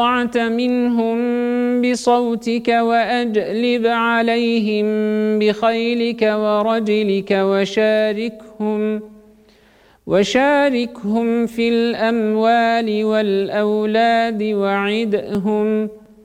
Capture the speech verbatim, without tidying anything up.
استطعت منهم بصوتك وأجلب عليهم بخيلك ورجلك وشاركهم وشاركهم في الأموال والأولاد وعدهم